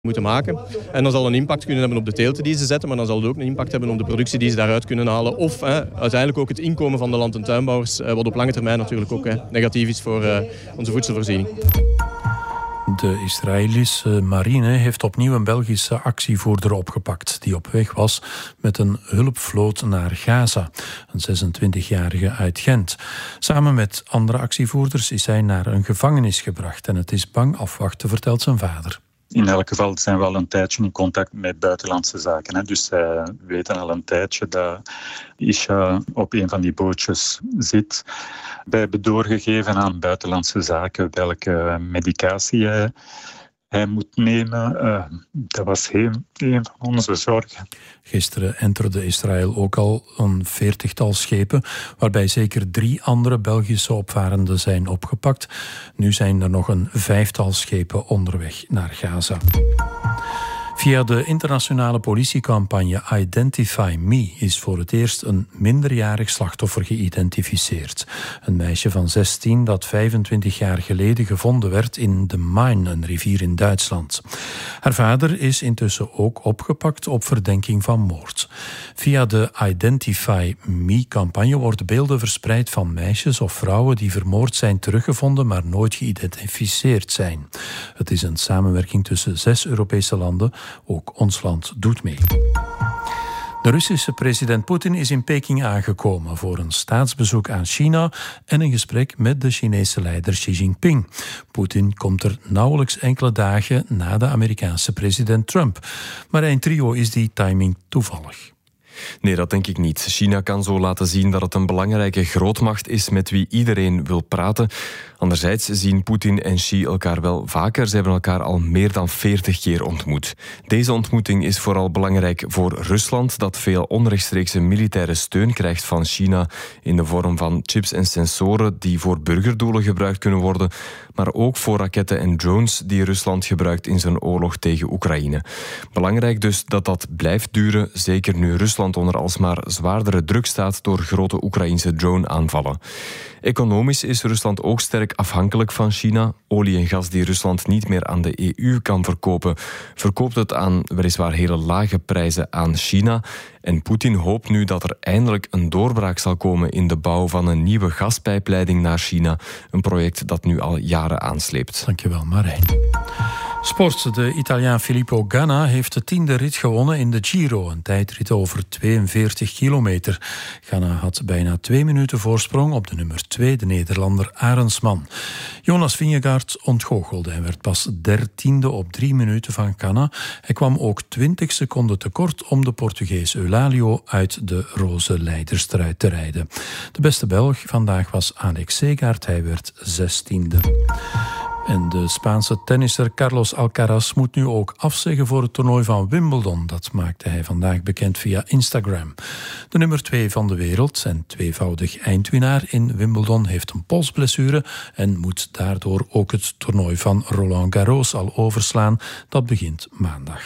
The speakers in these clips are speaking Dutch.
moeten maken. En dat zal een impact kunnen hebben op de teelten die ze zetten, maar dan zal het ook een impact hebben op de productie die ze daaruit kunnen halen. Of uiteindelijk ook het inkomen van de land- en tuinbouwers, wat op lange termijn natuurlijk ook negatief is voor onze voedselvoorziening. De Israëlische marine heeft opnieuw een Belgische actievoerder opgepakt die op weg was met een hulpvloot naar Gaza, een 26-jarige uit Gent. Samen met andere actievoerders is hij naar een gevangenis gebracht en het is bang afwachten, vertelt zijn vader. In elk geval zijn we al een tijdje in contact met buitenlandse zaken. Hè. Dus zij weten al een tijdje dat Isha op een van die bootjes zit. Wij hebben doorgegeven aan buitenlandse zaken welke medicatie hij moet nemen. Dat was een van onze zorgen. Gisteren enterde Israël ook al een 40-tal schepen, waarbij zeker 3 andere Belgische opvarenden zijn opgepakt. Nu zijn er nog een 5-tal schepen onderweg naar Gaza. Via de internationale politiecampagne Identify Me is voor het eerst een minderjarig slachtoffer geïdentificeerd. Een meisje van 16 dat 25 jaar geleden gevonden werd in de Main, een rivier in Duitsland. Haar vader is intussen ook opgepakt op verdenking van moord. Via de Identify Me-campagne worden beelden verspreid van meisjes of vrouwen die vermoord zijn teruggevonden, maar nooit geïdentificeerd zijn. Het is een samenwerking tussen 6 Europese landen. Ook ons land doet mee. De Russische president Poetin is in Peking aangekomen voor een staatsbezoek aan China en een gesprek met de Chinese leider Xi Jinping. Poetin komt er nauwelijks enkele dagen na de Amerikaanse president Trump. Maar in trio is die timing toevallig. Nee, dat denk ik niet. China kan zo laten zien dat het een belangrijke grootmacht is met wie iedereen wil praten. Anderzijds zien Poetin en Xi elkaar wel vaker. Ze hebben elkaar al meer dan 40 keer ontmoet. Deze ontmoeting is vooral belangrijk voor Rusland, dat veel onrechtstreekse militaire steun krijgt van China in de vorm van chips en sensoren die voor burgerdoelen gebruikt kunnen worden, maar ook voor raketten en drones die Rusland gebruikt in zijn oorlog tegen Oekraïne. Belangrijk dus dat dat blijft duren, zeker nu Rusland onder alsmaar zwaardere druk staat door grote Oekraïnse drone-aanvallen. Economisch is Rusland ook sterk afhankelijk van China. Olie en gas die Rusland niet meer aan de EU kan verkopen, verkoopt het aan weliswaar hele lage prijzen aan China. En Poetin hoopt nu dat er eindelijk een doorbraak zal komen in de bouw van een nieuwe gaspijpleiding naar China. Een project dat nu al jaren aansleept. Dankjewel, Marijn. Sport. De Italiaan Filippo Ganna heeft de 10e rit gewonnen in de Giro, een tijdrit over 42 kilometer. Ganna had bijna 2 minuten voorsprong op de nummer 2, de Nederlander Arendsman. Jonas Vingegaard ontgoochelde en werd pas 13e op 3 minuten van Ganna. Hij kwam ook 20 seconden tekort om de Portugees Eulalio uit de roze leiderstruit te rijden. De beste Belg vandaag was Alex Segaert, hij werd 16e. En de Spaanse tennisser Carlos Alcaraz moet nu ook afzeggen voor het toernooi van Wimbledon. Dat maakte hij vandaag bekend via Instagram. De nummer 2 van de wereld en tweevoudig eindwinnaar in Wimbledon heeft een polsblessure en moet daardoor ook het toernooi van Roland Garros al overslaan. Dat begint maandag.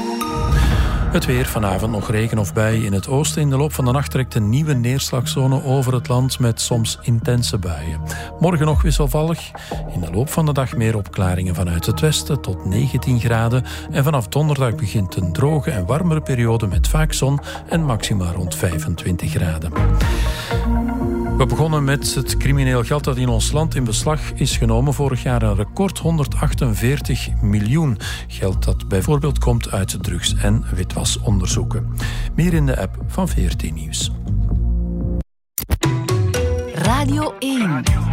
Het weer, vanavond nog regen of buien in het oosten. In de loop van de nacht trekt een nieuwe neerslagzone over het land met soms intense buien. Morgen nog wisselvallig. In de loop van de dag meer opklaringen vanuit het westen tot 19 graden. En vanaf donderdag begint een droge en warmere periode met vaak zon en maxima rond 25 graden. We begonnen met het crimineel geld dat in ons land in beslag is genomen. Vorig jaar een record 148 miljoen. Geld dat bijvoorbeeld komt uit drugs- en witwasonderzoeken. Meer in de app van VRT Nieuws. Radio 1.